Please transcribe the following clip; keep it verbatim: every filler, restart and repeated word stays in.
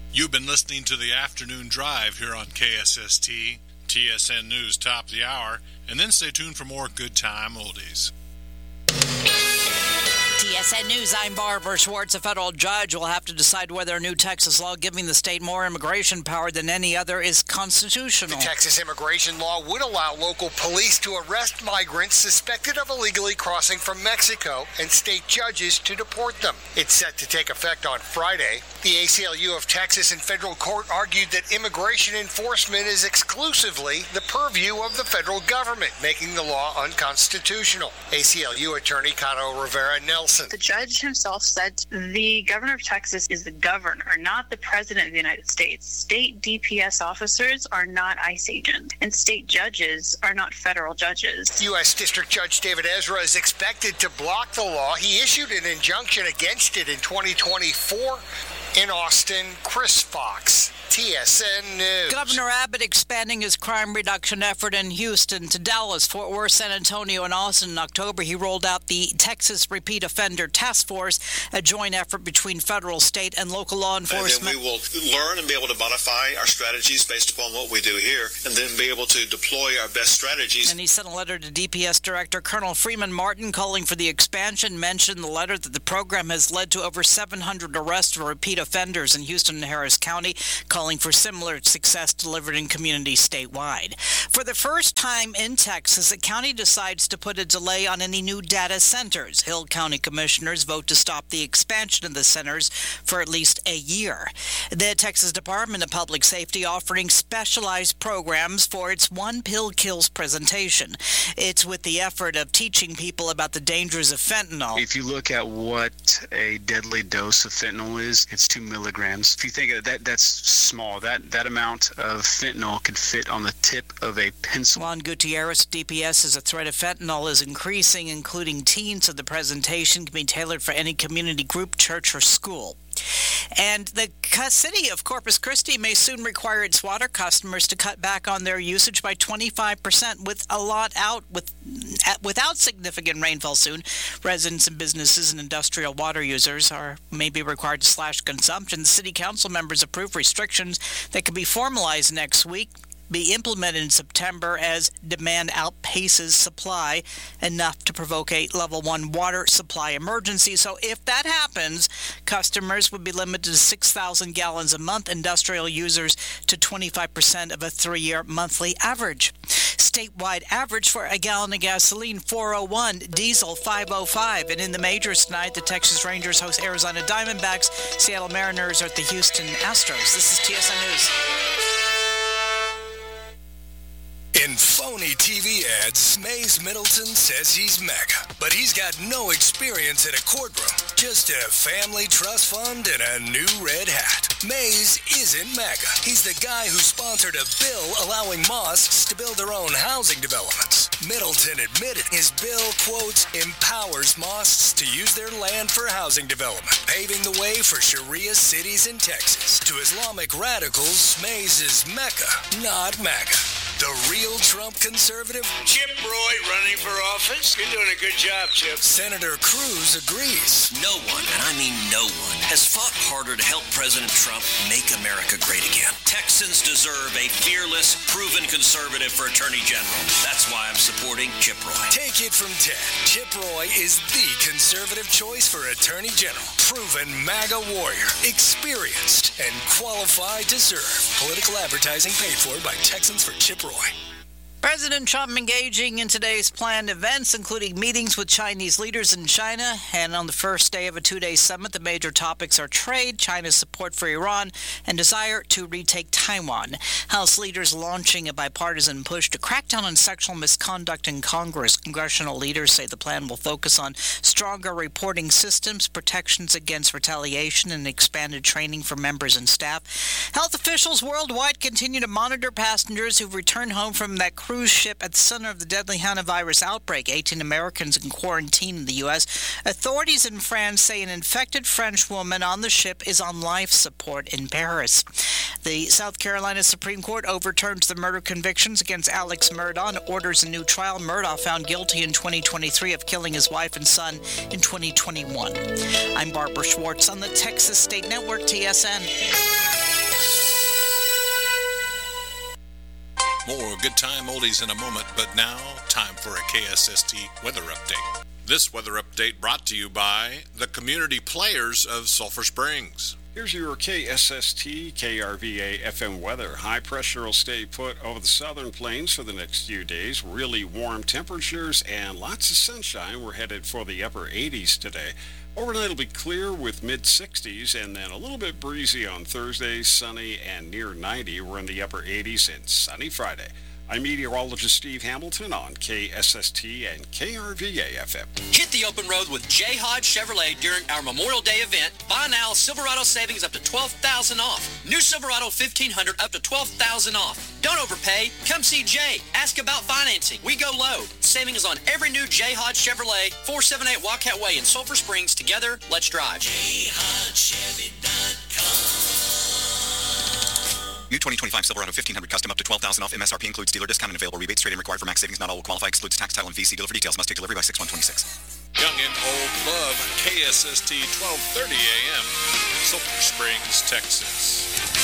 You've been listening to the Afternoon Drive here on K S S T, T S N News Top of the Hour, and then stay tuned for more Good Time Oldies. T S N News, I'm Barbara Schwartz. A federal judge will have to decide whether a new Texas law giving the state more immigration power than any other is constitutional. The Texas immigration law would allow local police to arrest migrants suspected of illegally crossing from Mexico and state judges to deport them. It's set to take effect on Friday. The A C L U of Texas and federal court argued that immigration enforcement is exclusively the purview of the federal government, making the law unconstitutional. A C L U attorney Caro Rivera Nelson. The judge himself said the governor of Texas is the governor, not the president of the United States. State D P S officers are not ICE agents, and state judges are not federal judges. U S District Judge David Ezra is expected to block the law. He issued an injunction against it in twenty twenty-four. In Austin, Chris Fox, T S N News. Governor Abbott expanding his crime reduction effort in Houston to Dallas, Fort Worth, San Antonio, and Austin. In October, he rolled out the Texas Repeat Offender Task Force, a joint effort between federal, state, and local law enforcement. And then we will learn and be able to modify our strategies based upon what we do here, and then be able to deploy our best strategies. And he sent a letter to D P S Director Colonel Freeman Martin calling for the expansion. Mentioned in the letter that the program has led to over seven hundred arrests for repeat offenders in Houston and Harris County, calling for similar success delivered in communities statewide. For the first time in Texas, a county decides to put a delay on any new data centers. Hill County commissioners vote to stop the expansion of the centers for at least a year. The Texas Department of Public Safety offering specialized programs for its One Pill Kills presentation. It's with the effort of teaching people about the dangers of fentanyl. If you look at what a deadly dose of fentanyl is, it's two milligrams. If you think of that, that's small. That that amount of fentanyl could fit on the tip of a pencil. Juan Gutierrez, D P S, says the threat of fentanyl is increasing, including teens, so the presentation can be tailored for any community group, church, or school. And the city of Corpus Christi may soon require its water customers to cut back on their usage by twenty-five percent with a lot out with without significant rainfall soon. Residents and businesses and industrial water users are may be required to slash consumption. The city council members approved restrictions that could be formalized next week, be implemented in September as demand outpaces supply enough to provoke a level one water supply emergency. So if that happens, customers would be limited to six thousand gallons a month, industrial users to twenty-five percent of a three-year monthly average. Statewide average for a gallon of gasoline, four oh one, diesel, five oh five. And in the majors tonight, the Texas Rangers host Arizona Diamondbacks, Seattle Mariners are at the Houston Astros. This is T S N News. In phony T V ads, Mays Middleton says he's mega, but he's got no experience in a courtroom, just a family trust fund and a new red hat. Mays isn't mega. He's the guy who sponsored a bill allowing mosques to build their own housing developments. Middleton admitted his bill, quote, empowers mosques to use their land for housing development, paving the way for Sharia cities in Texas. To Islamic radicals, Mays is Mecca, not MAGA. The real Trump conservative? Chip Roy running for office. You're doing a good job, Chip. Senator Cruz agrees. No one, and I mean no one, has fought harder to help President Trump make America great again. Texans deserve a fearless, proven conservative for Attorney General. That's why I'm supporting Chip Roy. Take it from Ted. Chip Roy is the conservative choice for Attorney General. Proven MAGA warrior. Experienced and qualified to serve. Political advertising paid for by Texans for Chip Roy. President Trump engaging in today's planned events, including meetings with Chinese leaders in China. And on the first day of a two-day summit, the major topics are trade, China's support for Iran, and desire to retake Taiwan. House leaders launching a bipartisan push to crack down on sexual misconduct in Congress. Congressional leaders say the plan will focus on stronger reporting systems, protections against retaliation, and expanded training for members and staff. Health officials worldwide continue to monitor passengers who've returned home from that cruise ship at the center of the deadly hantavirus outbreak. eighteen Americans in quarantine in the U S. Authorities in France say an infected French woman on the ship is on life support in Paris. The South Carolina Supreme Court overturns the murder convictions against Alex Murdaugh and orders a new trial. Murdaugh found guilty in twenty twenty-three of killing his wife and son in twenty twenty-one. I'm Barbara Schwartz on the Texas State Network, T S N. More good time oldies in a moment, but now, time for a K S S T weather update. This weather update brought to you by the community players of Sulphur Springs. Here's your K S S T K R V A F M weather. High pressure will stay put over the southern plains for the next few days. Really warm temperatures and lots of sunshine. We're headed for the upper eighties today. Overnight will be clear with mid sixties and then a little bit breezy on Thursday, sunny and near ninety. We're in the upper eighties and sunny Friday. I'm meteorologist Steve Hamilton on K S S T and K R V A F M. Hit the open road with J. Hodge Chevrolet during our Memorial Day event. Buy now, Silverado savings up to twelve thousand dollars off. New Silverado fifteen hundred up to twelve thousand dollars off. Don't overpay. Come see Jay. Ask about financing. We go low. Savings on every new J. Hodge Chevrolet, four seventy-eight Wildcat Way in Sulphur Springs. Together, let's drive. J Hodge Chevy dot com. New twenty twenty-five Silverado fifteen hundred custom up to twelve thousand dollars off. M S R P includes dealer discount and available rebates. Trade-in required for max savings. Not all will qualify. Excludes tax, title, and V C. Dealer for details. Must take delivery by six one twenty-six. Young and old love K S S T twelve thirty A M, Sulphur Springs, Texas.